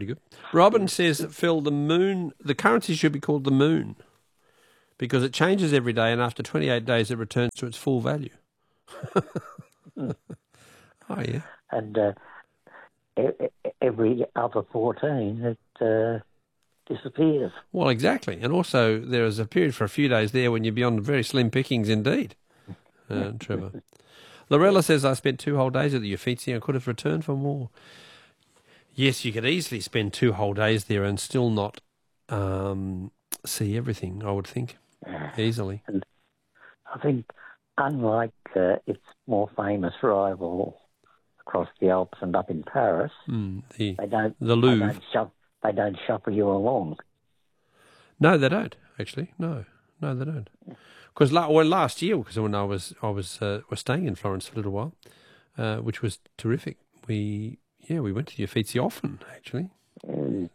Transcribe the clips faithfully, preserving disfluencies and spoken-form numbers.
good. Robin says that, Phil, the moon, the currency should be called the moon because it changes every day and after twenty-eight days it returns to its full value. Oh, yeah. And uh, every other fourteen, it uh, disappears. Well, exactly. And also there is a period for a few days there when you're beyond very slim pickings indeed, uh, Trevor. Lorella says, I spent two whole days at the Uffizi and could have returned for more. Yes, you could easily spend two whole days there and still not um, see everything, I would think, easily. And I think, unlike uh, its more famous rival across the Alps and up in Paris, mm, the, they don't the Louvre. They don't, shuff, they don't shuffle you along. No, they don't. Actually, no, no, they don't. Because la- well, last year, because when I was I was uh, was staying in Florence for a little while, uh, which was terrific. We yeah we went to the Uffizi often actually. Mm.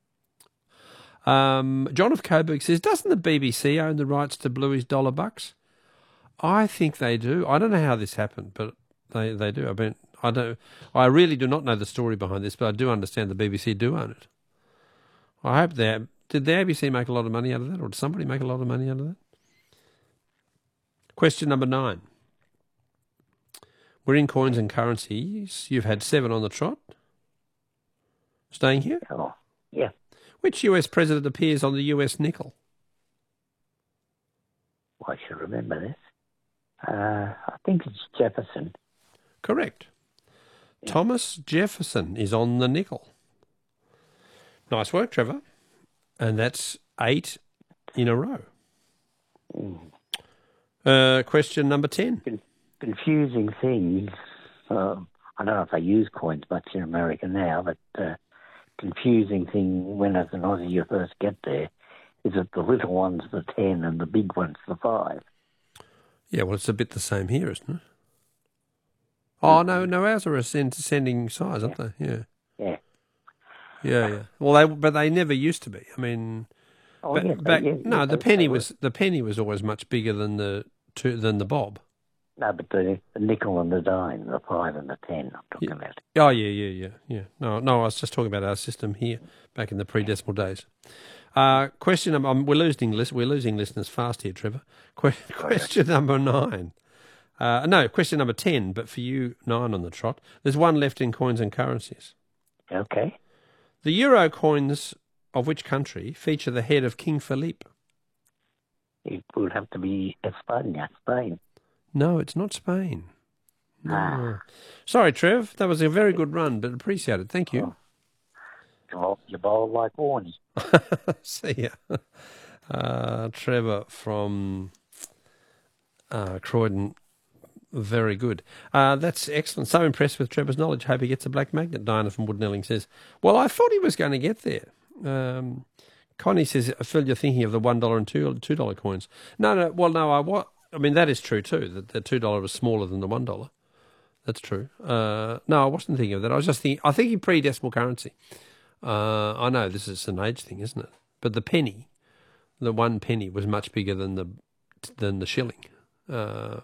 Um, John of Coburg says, doesn't the B B C own the rights to Bluey's Dollar Bucks? I think they do. I don't know how this happened, but they, they do. I mean, I don't. I really do not know the story behind this, but I do understand the B B C do own it. I hope they did. The A B C make a lot of money out of that, or did somebody make a lot of money out of that? Question number nine. We're in coins and currencies. You've had seven on the trot. Staying here? Oh, yeah. Which U S president appears on the U S nickel? Well, I should remember this. Uh, I think it's Jefferson. Correct. Yeah. Thomas Jefferson is on the nickel. Nice work, Trevor. And that's eight in a row. Mm. Uh, question number ten. Confusing things. Uh, I don't know if they use coins much in America now, but uh, confusing thing when as an Aussie you first get there is that the little one's the ten and the big one's the five. Yeah, well, it's a bit the same here, isn't it? Oh, no, no, ours are ascending size, aren't yeah. they? Yeah. Yeah. Yeah, yeah. Well, they but they never used to be. I mean, oh, ba- yeah, back, yeah, no, yeah, the penny was the penny was always much bigger than the two, than the bob. No, but the, the nickel and the dime, the five and the ten, I'm talking yeah. about. Oh, yeah, yeah, yeah, yeah. No, no, I was just talking about our system here back in the pre-decimal days. Uh, question number, um, we're losing list, we're losing listeners fast here, Trevor. Que- question number nine. Uh, no, question number ten, but for you, nine on the trot. There's one left in coins and currencies. Okay. The euro coins of which country feature the head of King Philippe? It would have to be España, Spain. No, it's not Spain. No. Ah. Sorry, Trev. That was a very good run, but appreciate it. Thank you. Oh, you bowled like Warnie. See ya. Uh, Trevor from uh, Croydon. Very good. Uh, that's excellent. So impressed with Trevor's knowledge. Hope he gets a black magnet. Diana from Woodnelling says, well, I thought he was going to get there. Um, Connie says, Phil, you're thinking of the one dollar and two dollar coins. No, no, well, no, I what? I mean, that is true too, that the two dollar is smaller than the one dollar. That's true. Uh, no, I wasn't thinking of that. I was just thinking, I think in pre-decimal currency. Uh, I know this is an age thing, isn't it? But the penny, the one penny was much bigger than the than the shilling. Uh,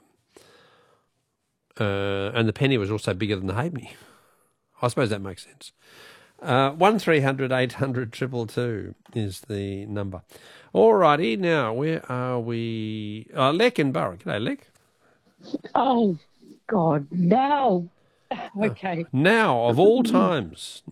uh, and the penny was also bigger than the halfpenny. I suppose that makes sense. Uh, one three hundred eight hundred two two two is the number. All righty, now where are we? Uh, Lek in Borough. G'day, Lek. Oh, God, now. Okay. Uh, now, of all times.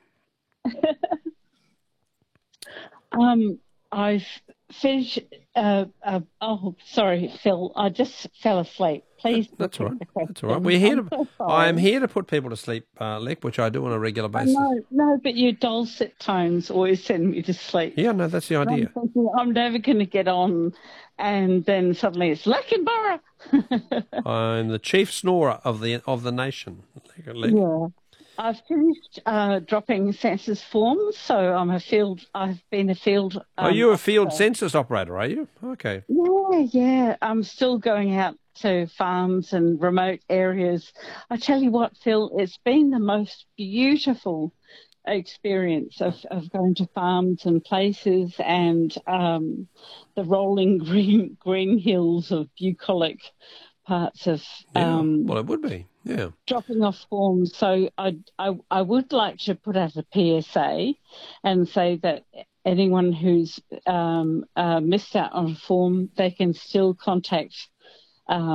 um, I've finished. Uh, uh, oh, sorry, Phil. I just fell asleep. Please. That's all right. That's all right. We're here to. So I am here to put people to sleep, uh, Lek, which I do on a regular basis. No, no, but your dulcet tones always send me to sleep. Yeah, no, that's the idea. I'm, thinking, I'm never going to get on, and then suddenly it's Leckenborough. I'm the chief snorer of the of the nation. Lek, Lek. Yeah. I've finished uh, dropping census forms, so I'm a field. I've been a field. Um, are you a field officer. census operator? Are you? Okay. Yeah, yeah. I'm still going out to farms and remote areas. I tell you what, Phil, it's been the most beautiful experience of, of going to farms and places and um, the rolling green green hills of bucolic parts of. Yeah, Um, well, it would be. Yeah. dropping off forms. So I, I, I would like to put out a P S A and say that anyone who's um, uh, missed out on a form, they can still contact um,